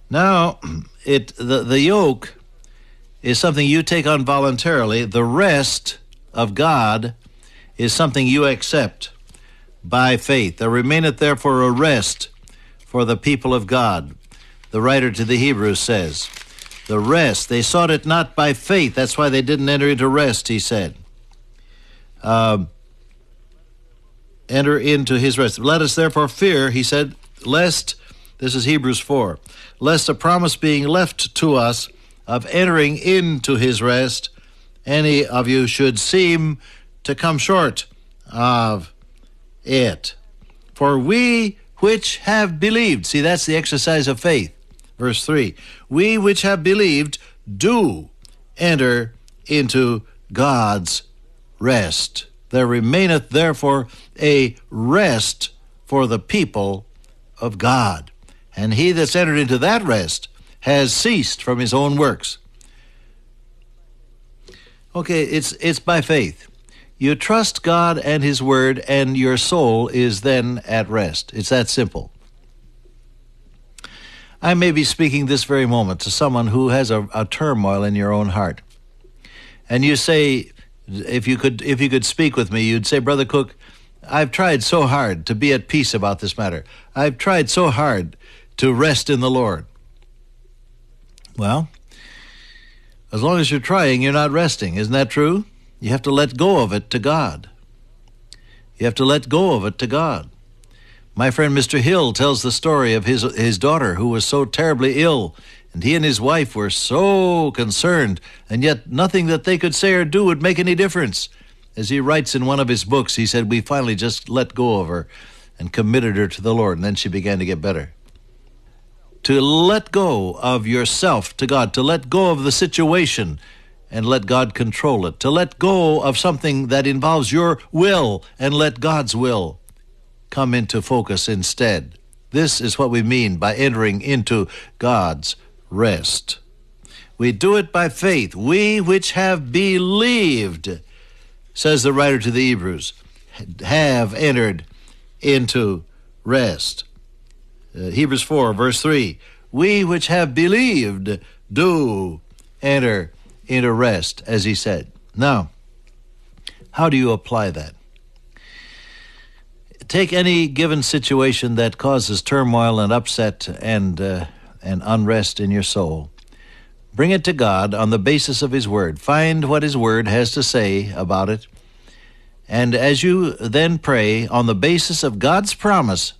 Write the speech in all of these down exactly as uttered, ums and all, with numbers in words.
Now, it the, the yoke is something you take on voluntarily. The rest of God is something you accept by faith. There remaineth therefore a rest for the people of God. The writer to the Hebrews says, the rest, they sought it not by faith. That's why they didn't enter into rest, he said. Uh, enter into his rest. Let us therefore fear, he said, lest, this is Hebrews four, lest a promise being left to us of entering into his rest, any of you should seem to come short of it. For we which have believed, see, that's the exercise of faith. Verse three, we which have believed do enter into God's rest. There remaineth therefore a rest for the people of God. And he that's entered into that rest has ceased from his own works. Okay, it's it's by faith. You trust God and his word, and your soul is then at rest. It's that simple. I may be speaking this very moment to someone who has a, a turmoil in your own heart. And you say, if you could if you could speak with me, you'd say, Brother Cook, I've tried so hard to be at peace about this matter. I've tried so hard to rest in the Lord. Well, as long as you're trying, you're not resting. Isn't that true? You have to let go of it to God. You have to let go of it to God. My friend Mister Hill tells the story of his his daughter who was so terribly ill, and he and his wife were so concerned, and yet nothing that they could say or do would make any difference. As he writes in one of his books, he said, we finally just let go of her and committed her to the Lord, and then she began to get better. To let go of yourself to God, to let go of the situation and let God control it, to let go of something that involves your will and let God's will come into focus instead. This is what we mean by entering into God's rest. We do it by faith. We which have believed, says the writer to the Hebrews, have entered into rest. Uh, Hebrews four, verse three, we which have believed do enter into rest, as he said. Now, how do you apply that? Take any given situation that causes turmoil and upset and, uh, and unrest in your soul. Bring it to God on the basis of his word. Find what his word has to say about it. And as you then pray on the basis of God's promise,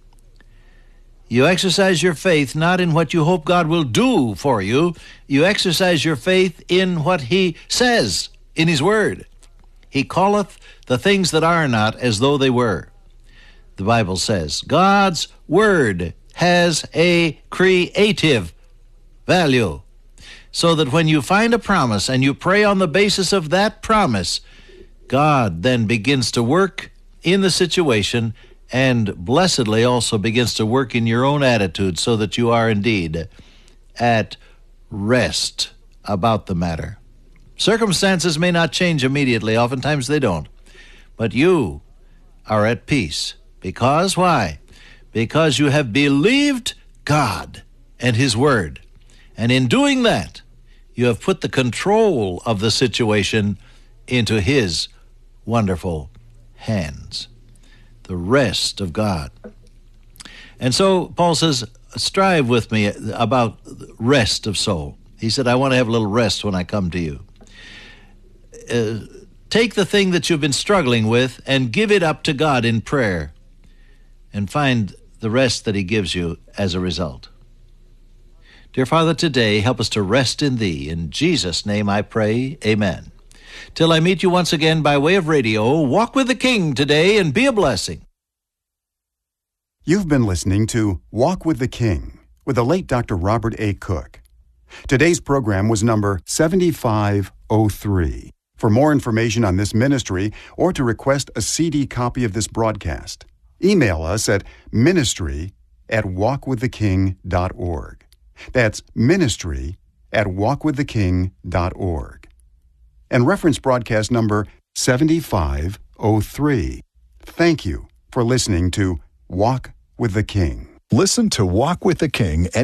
you exercise your faith not in what you hope God will do for you. You exercise your faith in what he says in his word. He calleth the things that are not as though they were. The Bible says God's word has a creative value. So that when you find a promise and you pray on the basis of that promise, God then begins to work in the situation and blessedly also begins to work in your own attitude so that you are indeed at rest about the matter. Circumstances may not change immediately. Oftentimes they don't. But you are at peace. Because why? Because you have believed God and his word. And in doing that, you have put the control of the situation into his wonderful hands. The rest of God. And so Paul says, strive with me about rest of soul. He said, I want to have a little rest when I come to you. Uh, take the thing that you've been struggling with and give it up to God in prayer and find the rest that he gives you as a result. Dear Father, today help us to rest in thee. In Jesus' name I pray, amen. Till I meet you once again by way of radio, walk with the King today and be a blessing. You've been listening to Walk with the King with the late Doctor Robert A. Cook. Today's program was number seventy-five oh three. For more information on this ministry or to request a C D copy of this broadcast, email us at ministry at walk with the king dot org. That's ministry at walk with the king dot org. And reference broadcast number seventy-five oh three. Thank you for listening to Walk with the King. Listen to Walk with the King